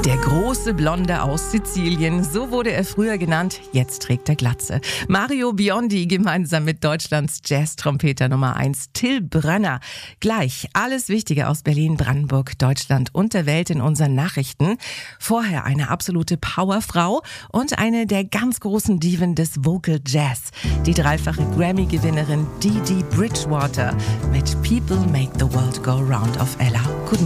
Der große Blonde aus Sizilien, so wurde er früher genannt, jetzt trägt er Glatze. Mario Biondi gemeinsam mit Deutschlands Jazz-Trompeter Nummer 1 Till Brönner. Gleich alles Wichtige aus Berlin, Brandenburg, Deutschland und der Welt in unseren Nachrichten. Vorher eine absolute Powerfrau und eine der ganz großen Diven des Vocal Jazz. Die dreifache Grammy-Gewinnerin Dee Dee Bridgewater mit People Make the World Go Round auf Ella. Guten